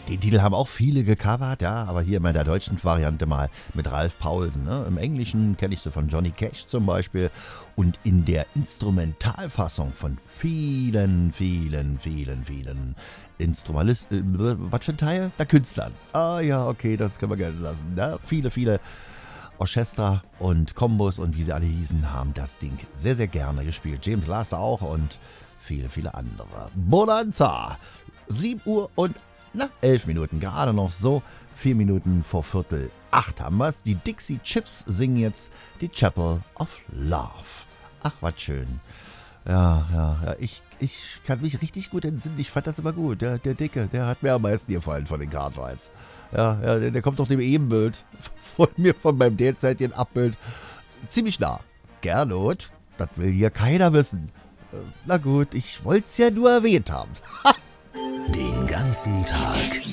Den Titel haben auch viele gecovert, ja, aber hier in der deutschen Variante mal mit Ralf Paulsen. Ne? Im Englischen kenne ich sie von Johnny Cash zum Beispiel und in der Instrumentalfassung von vielen Instrumentalisten, was für ein Teil? Der Künstlern. Ah ja, okay, das können wir gerne lassen. Ne? Viele Orchester und Kombos und wie sie alle hießen, haben das Ding sehr, sehr gerne gespielt. James Last auch und viele andere. Bonanza, 7 Uhr und 11 Minuten, gerade noch so, 4 Minuten vor 7:45 haben wir's. Die Dixie Chips singen jetzt die Chapel of Love. Ach, was schön. Ja, ich kann mich richtig gut entsinnen, ich fand das immer gut. Der Dicke, der hat mir am meisten gefallen von den Cartwrights. Ja, der kommt doch dem Ebenbild von mir, von meinem derzeitigen Abbild, ziemlich nah. Gernot, das will hier keiner wissen. Na gut, ich wollte es ja nur erwähnt haben. Den ganzen Tag